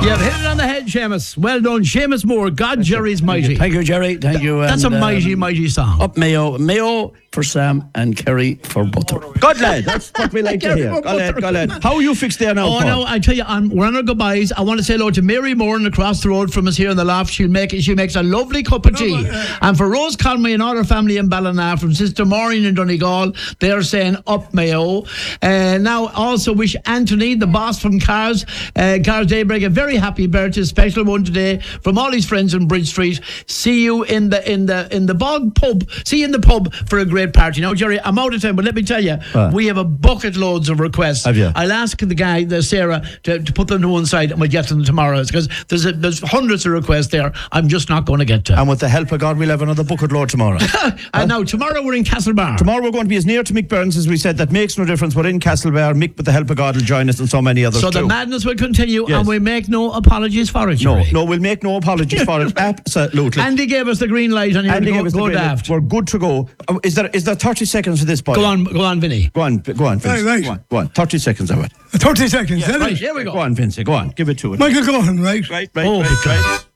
You've hit it on the head, Seamus. Well done, Seamus Moore. God, Jerry's mighty. Thank you, Jerry. Thank you. That's a mighty song. Up Mayo. Mayo for Sam and Kerry for Butter. Good lad, that's what we like to hear. Good lad. How are you fixed there now, Oh, Paul? no, I tell you, we're on our goodbyes. I want to say hello to Mary Moran across the road from us here in the loft. She makes a lovely cup of tea. And for Rose Conway and all her family in Ballina, from Sister Maureen in Donegal, they're saying up Mayo. Now, also wish Anthony, the boss from Cars Daybreak, a very happy birthday, special one today from all his friends in Bridge Street. See you in the Bog pub. See you in the pub for a great party. Now, Jerry, I'm out of time, but let me tell you, we have a bucket loads of requests. Have you? I'll ask Sarah, to put them to one side, and we'll get to them tomorrow, because there's hundreds of requests there I'm just not going to get to. And with the help of God, we'll have another bucket load tomorrow. And now, tomorrow we're in Castlebar. Tomorrow we're going to be as near to Mick Burns as we said. That makes no difference. We're in Castlebar. Mick, with the help of God, will join us, and so many others so too. the madness will continue, Yes. and we make no apologies for it, Jerry. No, we'll make no apologies for it. Absolutely. Andy gave us the green light, and go daft. We're good to go. Is there 30 seconds for this, boy? Go on, Vinny. Go on, Vince. Right. Go on. 30 seconds of it. 30 seconds, Right, here we go. Go on, Vince. Go on. Give it to it. Michael Gohan, right? Right.